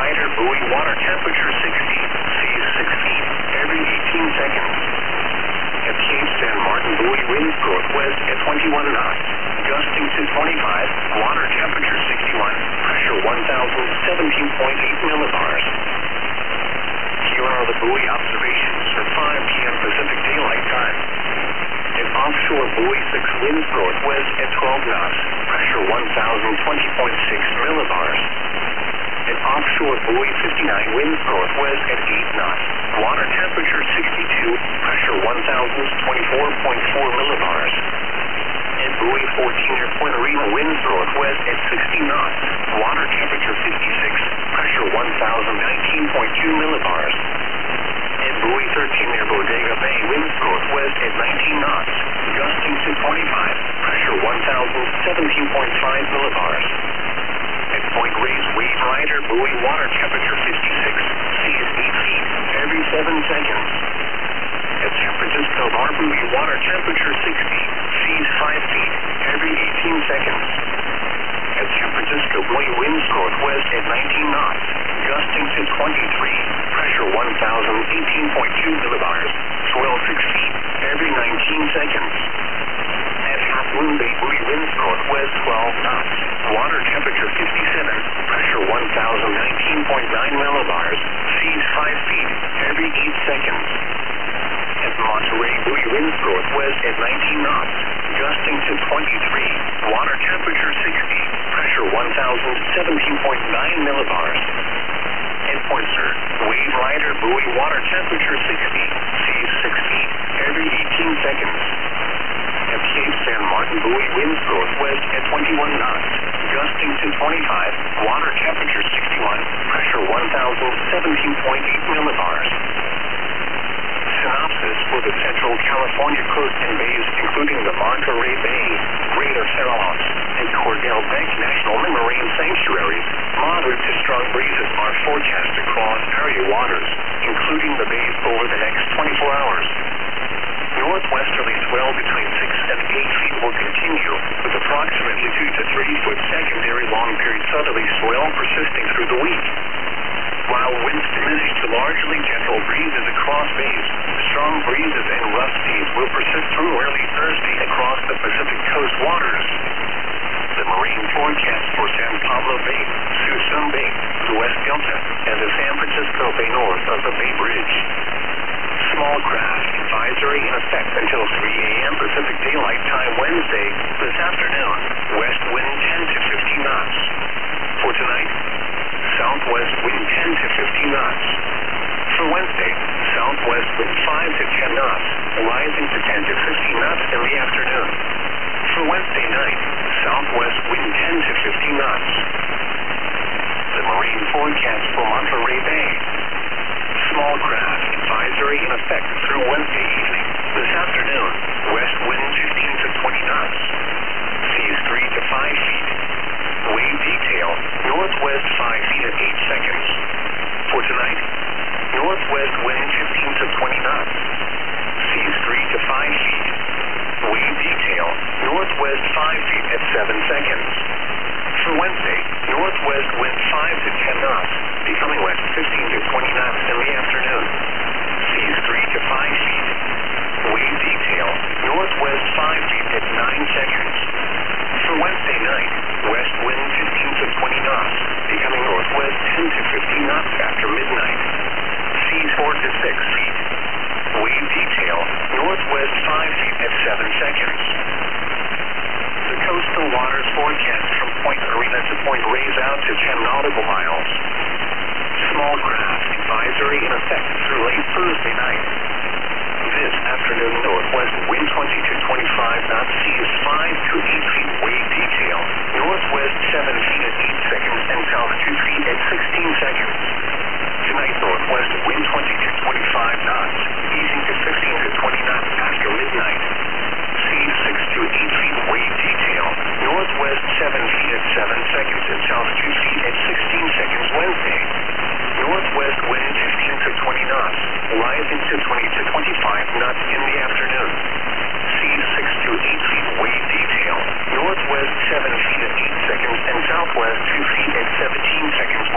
rider buoy water temperature 60, seas 6 feet every 18 seconds. At Cape San Martin buoy winds northwest at 21 knots, gusting to 25, water temperature 61, pressure 1017.8 millibars. Here are the buoy observations at 5 p.m. Pacific Daylight Time. At offshore buoy 6 winds northwest at 12 knots, pressure 1020.6 millibars. At offshore buoy 59 winds northwest at 8 knots, water temperature 62, pressure 1024.4 millibars. At buoy 14 near Puerto Rico winds northwest at 60 knots, water temperature 56, pressure 1019.2 millibars. At buoy 13 near Bodega Bay winds northwest at 19 knots, gusting to 25, pressure 1017.5 millibars. At Point Reyes wave rider buoy water temperature 56, seas 8 feet every 7 seconds. At San Francisco bar buoy water temperature 60, seas 5 feet every 18 seconds. At San Francisco buoy winds northwest at 19 knots, gusting to 23, pressure 1018.2 millibars, swell 6 feet every 19 seconds. At Half Moon Bay buoy winds northwest 12 knots, water temperature 57, pressure 1019.9 millibars, seas 5 feet every 8 seconds. At Monterey buoy winds northwest at 19 knots, gusting to 23, water temperature 60, pressure 1017.9 millibars. At Point Sur, wave rider buoy water temperature 60, seas 6 feet every 18 seconds. At Cape San Martin buoy winds northwest at 21 knots, gusting to 25, water temperature 61, pressure 1017.8 millibars. Synopsis for the Central California coast and bays, including the Monterey Bay, Greater Farallons, and Cordell Bank National Marine Sanctuaries. Moderate to strong breezes are forecast across area waters, including the bays over the next 24 hours. Northwesterly swell between 6 and 8 feet will continue, with approximately 2 to 3 foot secondary long-period southerly swell persisting through the week. While winds diminish to largely gentle breezes across bays, strong breezes and rough seas will persist through early Thursday across the Pacific coast waters. The marine forecast for San Pablo Bay, Suisun Bay, the West Delta, and the San Francisco Bay north of the Bay Bridge. Small craft advisory in effect until 3 a.m. Pacific Daylight Time Wednesday this afternoon. West wind 10 to 15 knots. For tonight, southwest wind 10 to 15 knots. For Wednesday, southwest wind 5 to 10 knots, rising to 10 to 15 knots in the afternoon. For Wednesday night, southwest wind 10 to 15 knots. The marine forecast for Monterey Bay. Small craft advisory in effect through Wednesday evening. This afternoon, west wind 15 to 20 knots. Seas 3 to 5 feet. Wave detail, northwest 5 feet at 8 seconds. For tonight, northwest wind 15 to 20 knots. Seas 3 to 5 feet. Wave detail, northwest 5 feet at 7 seconds. For Wednesday, northwest wind 5 to 10 knots, becoming west 15 to 20 knots in the afternoon. Seas 3 to 5 feet. Wave detail, northwest 5 feet at 9 seconds. For Wednesday night, west wind 15 to 20 knots, becoming northwest 10 to 15 knots after midnight. Seas 4 to 6 feet. Wave detail, northwest 5 feet at 7 seconds. The coastal waters forecast from Point Arena to Point Reyes out to 10 nautical miles. Small craft advisory in effect through late Thursday night. This afternoon, northwest wind 20 to 25 knots, seas 5 to 8 feet. Wave detail, northwest 7 feet at 8 seconds and south 2